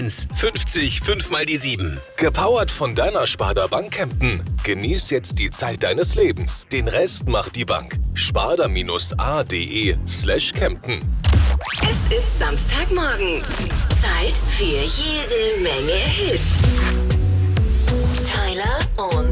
50 5 mal die 7. Gepowert von deiner Sparda Bank Kempten. Genieß jetzt die Zeit deines Lebens. Den Rest macht die Bank. sparda-a.de/Kempten. Es ist Samstagmorgen. Zeit für jede Menge Hits. Tyler und